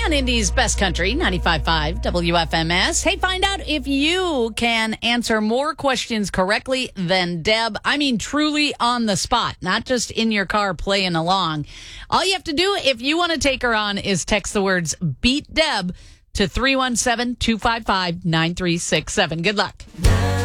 on Indy's Best Country, 95.5 WFMS. Hey, find out if you can answer more questions correctly than Deb. I mean, truly on the spot, not just in your car playing along. All you have to do, if you want to take her on, is text the words "Beat Deb" to 317-255-9367. Good luck.